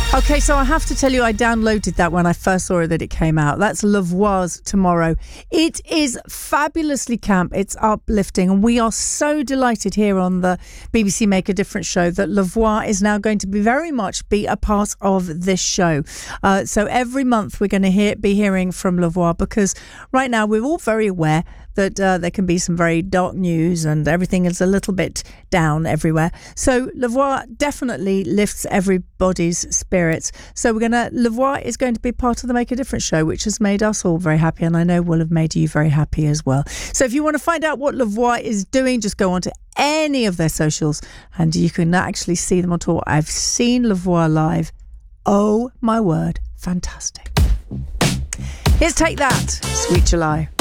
Okay, so I have to tell you, I downloaded that when I first saw that it came out. That's Lavoie's Tomorrow. It is fabulously camp. It's uplifting. And we are so delighted here on the BBC Make a Difference show that Lavoie is now going to be very much be a part of this show. So every month we're going to be hearing from Lavoie, because right now we're all very aware that there can be some very dark news and everything is a little bit down everywhere. So Lavoie definitely lifts everybody's spirits. So Lavoie is going to be part of the Make a Difference show, which has made us all very happy, and I know will have made you very happy as well. So if you want to find out what Lavoie is doing, just go on to any of their socials and you can actually see them on tour. I've seen Lavoie live. Oh my word, fantastic. Here's Take That, Sweet July.